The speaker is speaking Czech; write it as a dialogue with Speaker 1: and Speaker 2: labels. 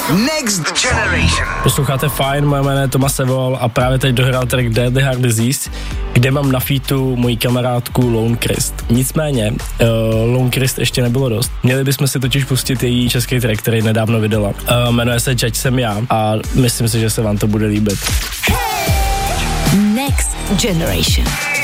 Speaker 1: Next Generation.
Speaker 2: Posloucháte fajn, moje jméno je Tomas Evol a právě teď dohrál track Dead the Hard Disease, kde mám na featu moji kamarádku Lone Christ. Nicméně, Lone Christ ještě nebylo dost. Měli bychom si totiž pustit její český track, který nedávno vydala. Jmenuje se Judge jsem já a myslím si, že se vám to bude líbit.
Speaker 3: Next Generation.